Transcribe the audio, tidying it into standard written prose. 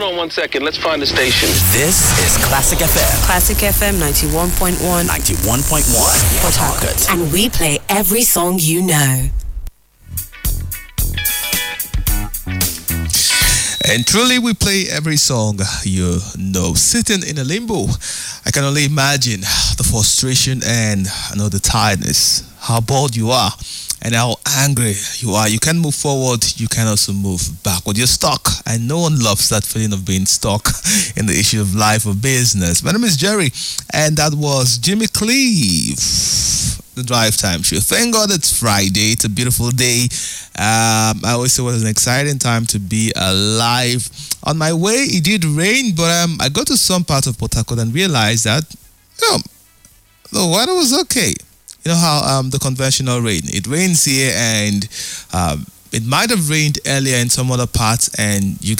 on 1 second. Let's find the station. This is Classic FM. Classic FM 91.1. 91.1 Port Harcourt. And we play every song you know. And truly, we play every song you know. Sitting in a limbo, I can only imagine the frustration and the tiredness, how bored you are, and how angry you are. You can't move forward, you can also move backward. You're stuck, and no one loves that feeling of being stuck in the issue of life or business. My name is Jerry, and that was Jimmy Cleave, the Drive Time Show. Thank God it's Friday. It's a beautiful day. I always say it was an exciting time to be alive. On my way, it did rain, but I got to some part of Port Harcourt and realized that the weather was okay. You know how the conventional rain, it rains here, and it might have rained earlier in some other parts, and you